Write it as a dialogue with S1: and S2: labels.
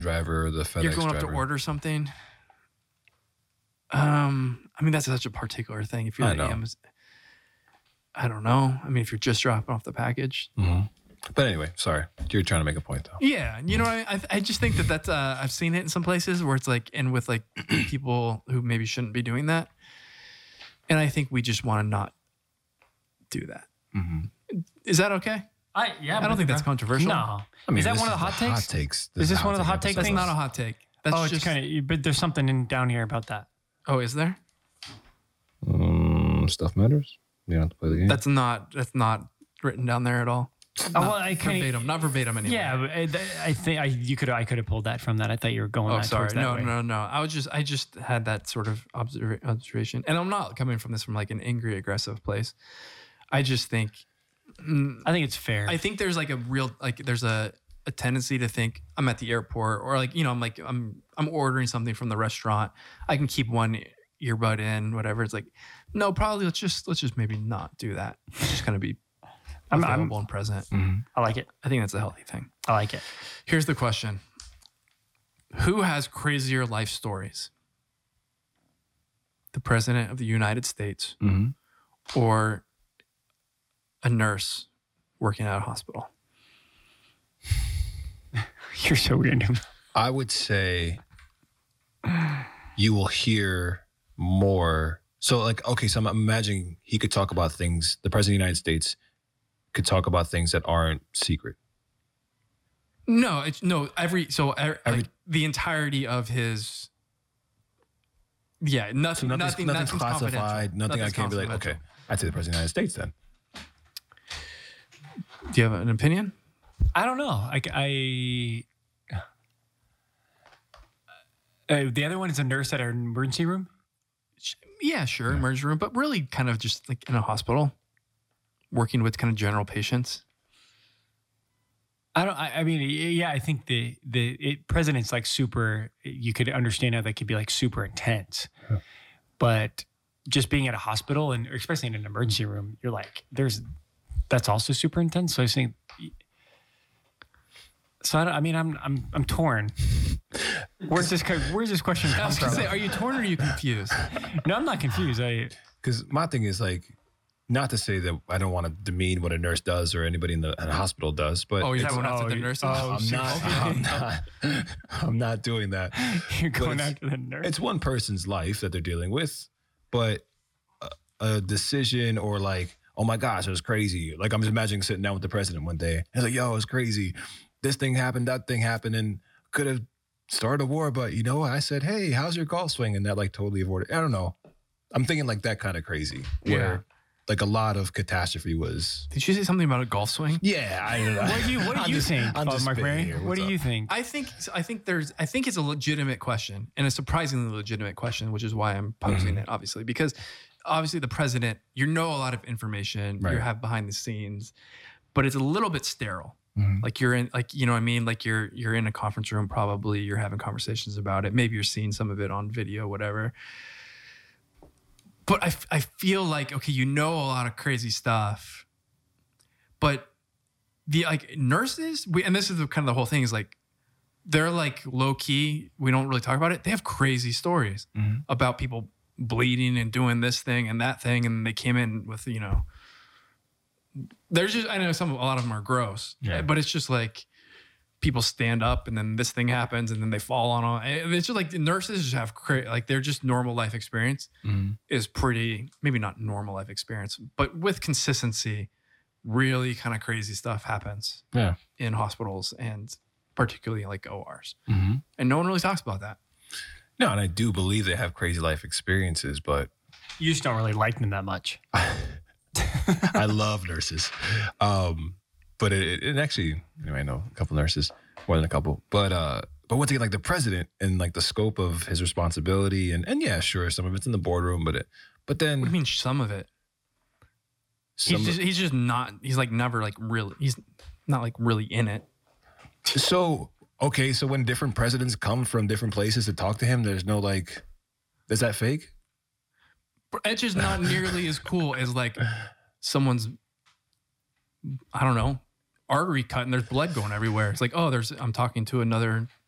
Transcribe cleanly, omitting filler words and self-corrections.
S1: driver or the FedEx
S2: You're going
S1: driver.
S2: up to order something. I mean, that's such a particular thing. If you're
S1: I
S2: like
S1: know.
S2: Amazon, I don't know. I mean, if you're just dropping off the package.
S1: Mm-hmm. But anyway, sorry. You're trying to make a point, though.
S2: Yeah. You know what I mean? I just think that's, I've seen it in some places where it's like, and with like people who maybe shouldn't be doing that. And I think we just want to not do that.
S1: Mm-hmm.
S2: Is that okay? I don't think that's controversial.
S3: No.
S1: I mean,
S3: is that
S1: this
S3: one of the hot takes?
S1: Hot takes.
S3: Is this one of the hot take
S2: That's
S3: things?
S2: not a hot take. That's
S3: It's kind of, but there's something down here about that.
S2: Oh, is there?
S1: Stuff matters. You don't have to play the game.
S2: That's not written down there at all.
S3: Well, I kind
S2: Verbatim, not verbatim anyway.
S3: Yeah, but I think I could have pulled that from that. I thought you were going.
S2: Oh,
S3: that
S2: sorry.
S3: towards that way.
S2: No. I just had that sort of observation, and I'm not coming from this from like an angry, aggressive place. I just think,
S3: I think it's fair.
S2: I think there's like a real there's a tendency to think I'm at the airport or like I'm ordering something from the restaurant. I can keep one earbud in, whatever. It's like, no, probably let's just maybe not do that. It's just gonna be available and present.
S1: Mm-hmm.
S3: I like it.
S2: I think that's a healthy thing.
S3: I like it.
S2: Here's the question. Who has crazier life stories? The President of the United States or a nurse working at a hospital?
S3: You're so random.
S1: I would say you will hear more. So like, okay, so I'm imagining he could talk about things, the President of the United States could talk about things that aren't secret.
S2: No, like the entirety of his. Yeah, nothing's
S1: Nothing's classified. Nothing I can't be like,
S2: confidential.
S1: okay, I'd say the President of the United States then.
S2: Do you have an opinion?
S3: I don't know. The other one is a nurse at an emergency room.
S2: Yeah, sure, emergency room, but really kind of just like in a hospital, working with kind of general patients.
S3: I mean, yeah, I think the president's like super, you could understand how that could be like super intense, but just being at a hospital and especially in an emergency room, you're like, that's also super intense. So I think, I'm torn. Where's this question
S2: I
S3: come
S2: was gonna
S3: from?
S2: say, are you torn or are you confused?
S3: No, I'm not confused.
S1: Because my thing is like, not to say that I don't want to demean what a nurse does or anybody in a hospital does, but
S2: Oh, you're
S1: it's-
S2: going after the nurses?
S1: I'm not doing that.
S3: You're
S1: But
S3: going
S1: it's-
S3: after the nurse.
S1: It's one person's life that they're dealing with, but a decision or like, oh my gosh, it was crazy. Like I'm just imagining sitting down with the president one day. He's like, yo, it was crazy. This thing happened, that thing happened, and could have started a war. But you know what? I said, hey, how's your golf swing? And that like totally avoided. I don't know. I'm thinking like that kind of crazy. Where like a lot of catastrophe was.
S2: Did you say something about a golf swing?
S1: Yeah, I don't know.
S3: What do you think, Mark Murray? What do you think?
S2: I think it's a legitimate question and a surprisingly legitimate question, which is why I'm posing it, obviously, because obviously the president, a lot of information,
S1: Right.
S2: you have behind the scenes, but it's a little bit sterile.
S1: Mm-hmm.
S2: Like you're in, like, you know what I mean? Like you're in a conference room, probably you're having conversations about it. Maybe you're seeing some of it on video, whatever. But I feel like, okay, a lot of crazy stuff, but the like nurses, and this is kind of the whole thing is like, they're like low key. We don't really talk about it. They have crazy stories about people bleeding and doing this thing and that thing. And they came in with, there's just, I know a lot of them are gross, but it's just like people stand up and then this thing happens and then they fall on it. It's just like the nurses just have like they're just normal life experience is pretty, maybe not normal life experience, but with consistency, really kind of crazy stuff happens in hospitals and particularly like ORs. And no one really talks about that.
S1: No, and I do believe they have crazy life experiences, but
S3: You just don't really like them that much.
S1: I love nurses. But it actually, I know a couple nurses, more than a couple. But once again, like the president and like the scope of his responsibility, and yeah, sure, some of it's in the boardroom, but then
S2: What do you mean some of it? He's just not. He's like never like really. He's not like really in it.
S1: So okay, so when different presidents come from different places to talk to him, there's no like, is that fake?
S2: It's just not nearly as cool as like someone's, I don't know, artery cut and there's blood going everywhere. It's like, oh, I'm talking to another